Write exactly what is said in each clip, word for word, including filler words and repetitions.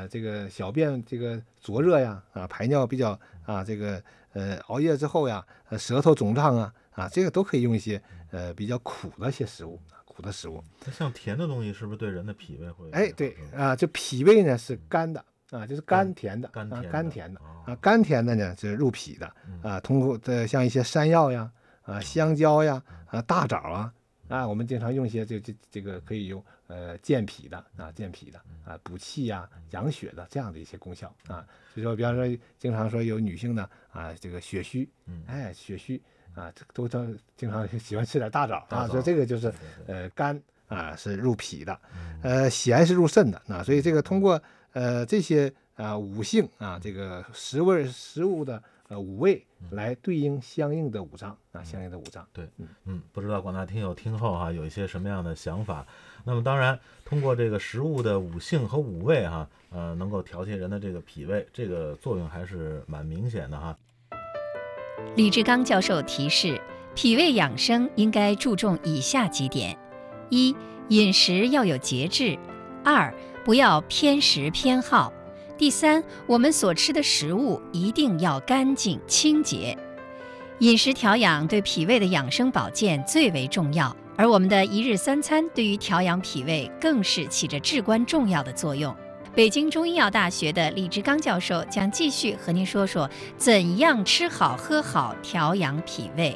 呃这个小便这个灼热呀，啊排尿比较啊这个呃熬夜之后呀，呃舌头肿胀啊啊这个都可以用一些呃比较苦的一些食物，苦的食物。 那像甜的东西是不是对人的脾胃会？ 哎，对啊，这脾胃呢是甘的啊，就是甘甜的啊， 甘甜甘甜的哦、 啊，甘甜的呢是入脾的啊。通过的像一些山药呀、啊香蕉呀、啊大枣啊啊，我们经常用一些这这这个可以用呃健脾的啊，健脾的啊，补气呀、养血的这样的一些功效啊。所以说，比方说经常说有女性呢啊，这个血虚，哎，血虚啊，这都都经常喜欢吃点大枣啊，所以这个就是呃甘。啊，是入脾的，呃，咸是入肾的啊，所以这个通过呃这些啊五性啊，这个食味食物的呃五味来对应相应的五脏啊，相应的五脏。 对，嗯，不知道广大听友听后哈、啊、有一些什么样的想法？那么当然，通过这个食物的五性和五味哈、啊，呃，能够调节人的这个脾胃，这个作用还是蛮明显的哈。 李志刚教授提示，脾胃养生应该注重以下几点。一、饮食要有节制；二、不要偏食偏好；第三，我们所吃的食物一定要干净清洁。饮食调养对脾胃的养生保健最为重要，而我们的一日三餐对于调养脾胃更是起着至关重要的作用。北京中医药大学的李志刚教授将继续和您说说怎样吃好喝好调养脾胃。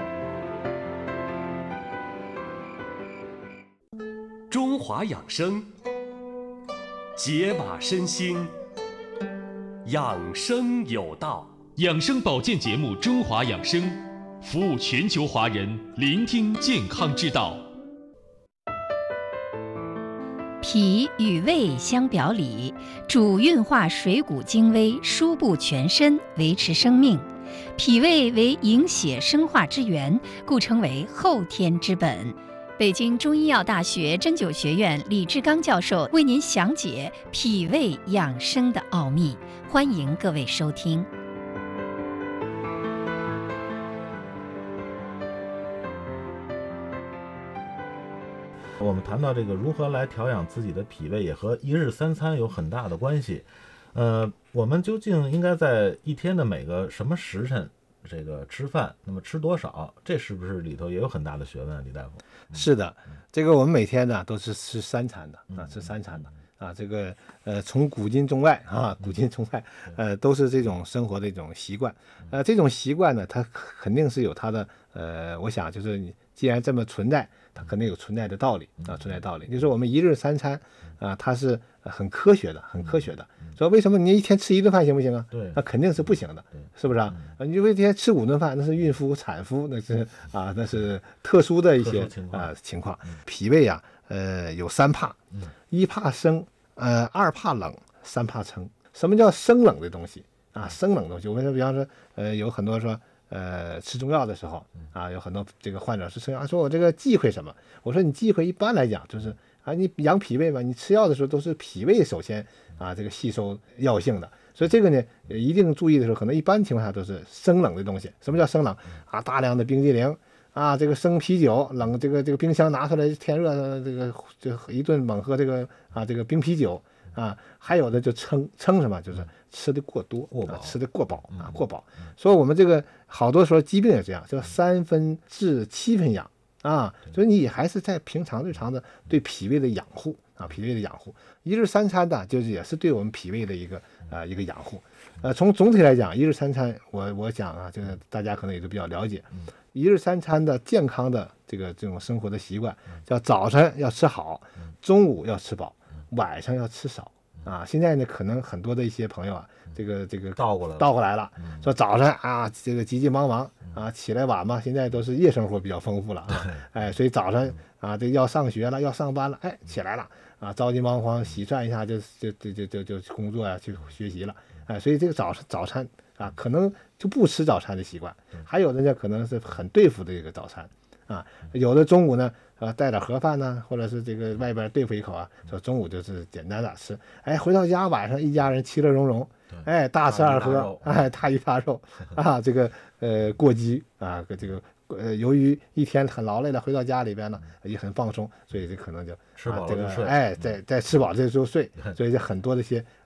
中华养生，解码身心，养生有道。 养生保健节目《中华养生》，服务全球华人，聆听健康之道。 脾与胃相表里，主运化水谷精微，输布全身，维持生命。脾胃为营血生化之源，故称为后天之本。北京中医药大学针灸学院李志刚教授为您详解脾胃养生的奥秘，欢迎各位收听。 我们谈到这个如何来调养自己的脾胃，也和一日三餐有很大的关系。呃，我们究竟应该在一天的每个什么时辰这个吃饭，那么吃多少，这是不是里头也有很大的学问？李大夫。 是的，这个我们每天呢都是吃三餐的啊，吃三餐的啊，这个呃从古今中外啊，古今中外呃都是这种生活的一种习惯。呃，这种习惯呢，它肯定是有它的呃，我想就是你既然这么存在，它肯定有存在的道理啊，存在道理。就是我们一日三餐啊，它是很科学的，很科学的。说为什么你一天吃一顿饭行不行啊？ 对， 那肯定是不行的，是不是啊？你就一天吃五顿饭，那是孕妇、产妇，那是啊，那是特殊的一些啊情况。脾胃啊，呃，有三怕，一怕生，呃，二怕冷，三怕撑。什么叫生冷的东西啊？生冷的东西，我们说，比方说，呃，有很多说。呃，吃中药的时候啊，有很多这个患者是吃药，说我这个忌讳什么？我说你忌讳一般来讲就是啊，你养脾胃嘛，你吃药的时候都是脾胃首先啊这个吸收药性的，所以这个呢一定注意的时候，可能一般情况下都是生冷的东西。什么叫生冷啊？大量的冰激凌啊，这个生啤酒，冷这个这个冰箱拿出来天热的这个就一顿猛喝这个啊这个冰啤酒啊，还有的就撑撑什么就是。吃的过多， 过饱、 啊，吃的过饱啊，过饱。所以我们这个好多时候疾病也这样，叫三分治七分养啊。所以你还是在平常日常的对脾胃的养护啊，脾胃的养护。一日三餐的，就是也是对我们脾胃的一个啊一个养护。呃，从总体来讲，一日三餐，我我讲啊，这个大家可能也都比较了解。一日三餐的健康的这个这种生活的习惯，叫早晨要吃好，中午要吃饱，晚上要吃少。啊，现在呢，可能很多的一些朋友啊，这个这个倒过来倒过来了，说早上啊，这个急急忙忙啊，起来晚嘛，现在都是夜生活比较丰富了啊，哎，所以早上啊，这要上学了，要上班了，哎，起来了啊，着急忙慌洗涮一下就就就就就就工作呀、啊，去学习了，哎，所以这个早早餐啊，可能就不吃早餐的习惯，还有的呢，可能是很对付的这个早餐啊，有的中午呢。啊，带点盒饭呢，或者是这个外边对付一口啊，说中午就是简单的吃，哎，回到家晚上一家人其乐融融，哎，大吃二喝，哎，大鱼大肉啊，这个呃过激啊，这个呃由于一天很劳累了，回到家里边呢也很放松，所以这可能就吃饱了就睡， 啊这个、 哎，在在吃饱这就睡，所以这很多的一些